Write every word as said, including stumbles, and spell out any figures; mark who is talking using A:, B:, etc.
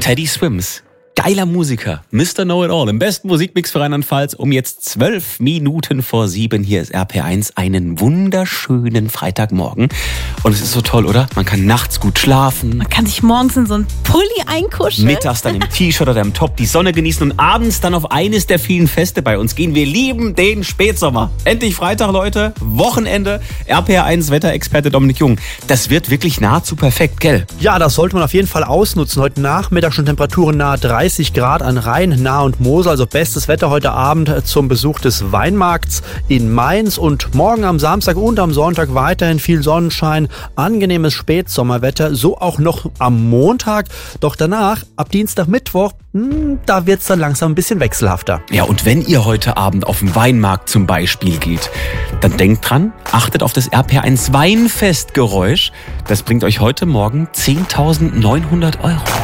A: Teddy Swims. Geiler Musiker, Mister Know-It-All, im besten Musikmix für Rheinland-Pfalz um jetzt zwölf Minuten vor sieben. Hier ist R P eins, einen wunderschönen Freitagmorgen. Und es ist so toll, oder? Man kann nachts gut schlafen.
B: Man kann sich morgens in so einen Pulli einkuscheln.
A: Mittags dann im T-Shirt oder im Top die Sonne genießen und abends dann auf eines der vielen Feste bei uns gehen. Wir lieben den Spätsommer. Endlich Freitag, Leute, Wochenende. R P eins Wetterexperte Dominik Jung. Das wird wirklich nahezu perfekt, gell?
C: Ja, das sollte man auf jeden Fall ausnutzen. Heute Nachmittag schon Temperaturen nahe dreißig Grad an Rhein, Nahe und Mosel. Also bestes Wetter heute Abend zum Besuch des Weinmarkts in Mainz. Und morgen am Samstag und am Sonntag weiterhin viel Sonnenschein, angenehmes Spätsommerwetter. So auch noch am Montag. Doch danach, ab Dienstag, Mittwoch, mh, da wird es dann langsam ein bisschen wechselhafter.
A: Ja, und wenn ihr heute Abend auf den Weinmarkt zum Beispiel geht, dann denkt dran, achtet auf das R P eins Weinfestgeräusch. Das bringt euch heute Morgen zehntausendneunhundert Euro.